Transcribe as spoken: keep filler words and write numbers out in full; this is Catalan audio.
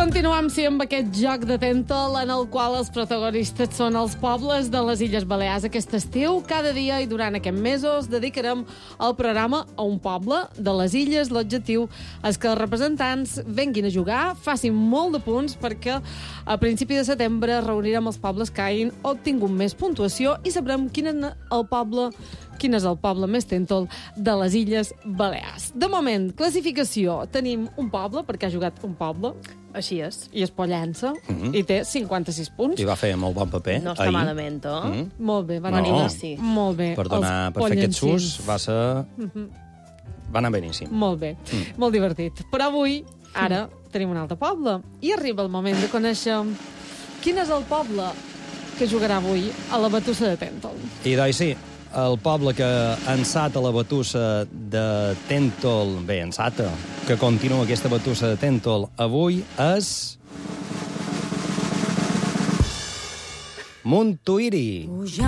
Continuem, sí, amb aquest joc de Tentol en el qual els protagonistes són els pobles de les Illes Balears. Aquest estiu, cada dia i durant aquests mesos, dedicarem el programa a un poble de les illes. L'objectiu és que els representants venguin a jugar, facin molt de punts, perquè a principi de setembre reunirem els pobles que hagin obtingut més puntuació i sabrem quin és el poble quin és el poble més Tentol de les Illes Balears. De moment, classificació. Tenim un poble, perquè ha jugat un poble. Així és. I és Pollença, Mm-hmm. i té cinquanta-sis punts. I va fer molt bon paper. No està ahir. malament, oh? Mm. Molt bé, va No. anar inici. molt bé. Per, donar, Els per fer aquest sus pollencins. va ser... Va anar beníssim. Molt bé, Mm. molt divertit. Però avui, ara, tenim un altre poble. I arriba el moment de conèixer quin és el poble que jugarà avui a la Batussa de Tentol. I doncs sí, el poble que ensata la batussa de Tentol, bé, ensata, que continua aquesta batussa de Tentol avui és... Montuïri.